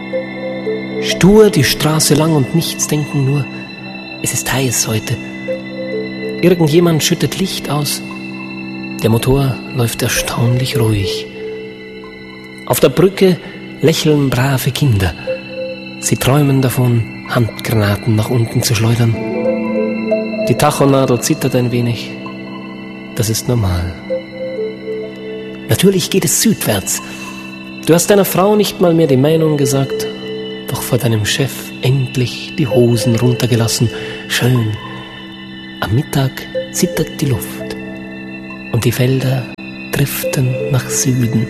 Stur die Straße lang und nichts denken, nur es ist heiß heute. Irgendjemand schüttet Licht aus. Der Motor läuft erstaunlich ruhig. Auf der Brücke lächeln brave Kinder. Sie träumen davon, Handgranaten nach unten zu schleudern. Die Tachonadel zittert ein wenig. Das ist normal. Natürlich geht es südwärts. Du hast deiner Frau nicht mal mehr die Meinung gesagt, doch vor deinem Chef endlich die Hosen runtergelassen. Schön. Am Mittag zittert die Luft und die Felder driften nach Süden.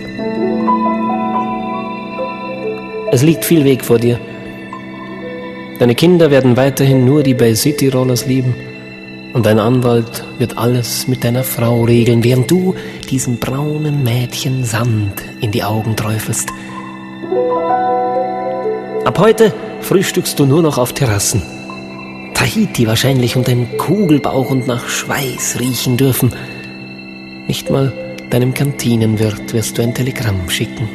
Es liegt viel Weg vor dir. Deine Kinder werden weiterhin nur die Bay City Rollers lieben und dein Anwalt wird alles mit deiner Frau regeln, während du diesem braunen Mädchen Sand in die Augen träufelst. Ab heute frühstückst du nur noch auf Terrassen. Tahiti wahrscheinlich und ein Kugelbauch und nach Schweiß riechen dürfen. Nicht mal deinem Kantinenwirt wirst du ein Telegramm schicken.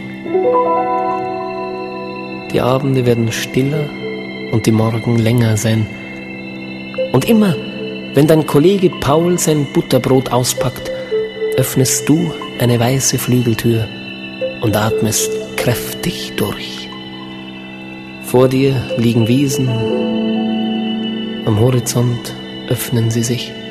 Die Abende werden stiller und die Morgen länger sein. Und immer, wenn dein Kollege Paul sein Butterbrot auspackt, öffnest du eine weiße Flügeltür und atmest kräftig durch. Vor dir liegen Wiesen, am Horizont öffnen sie sich.